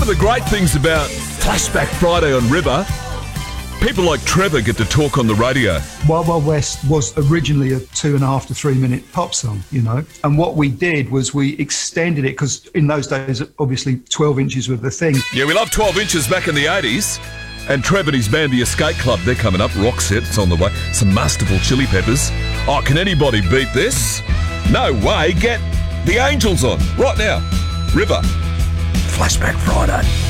the great things about Flashback Friday on River, people like Trevor get to talk on the radio. Wild Wild West was originally a 2.5 to 3 minute pop song, you know. And what we did was we extended it, because in those days, obviously 12 inches were the thing. Yeah, we loved 12 inches back in the 80s. And Trevor and his band, The Escape Club, they're coming up. Rock set, it's on the way. Some masterful Chili Peppers. Oh, can anybody beat this? No way. Get the Angels on right now. River. Flashback Friday.